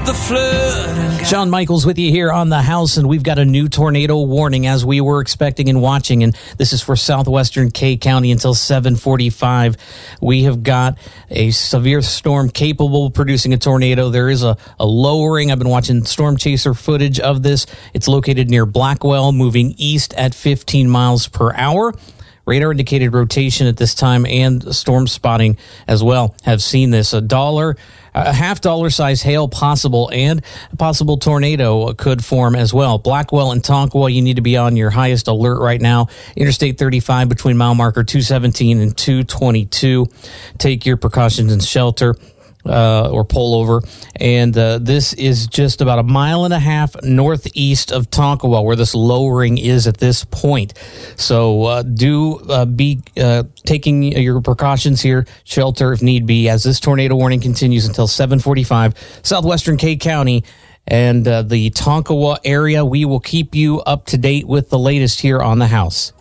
the flood. Shawn Michaels with you here on the house, and we've got a new tornado warning as we were expecting and watching, and this is for southwestern Kay County until 7:45. We have got a severe storm capable of producing a tornado. There is a lowering. I've been watching storm chaser footage of this. It's located near Blackwell, moving east at 15 miles per hour. Radar indicated rotation at this time and storm spotting as well have seen this. A $half size hail possible, and a possible tornado could form as well. Blackwell and Tonkawa, you need to be on your highest alert right now. Interstate 35 between mile marker 217 and 222. Take your precautions and shelter. Or pull over. And this is just about 1.5 miles northeast of Tonkawa, where this lowering is at this point. So be taking your precautions here, shelter if need be, as this tornado warning continues until 7:45. Southwestern Kay County and the Tonkawa area. We will keep you up to date with the latest here on the house.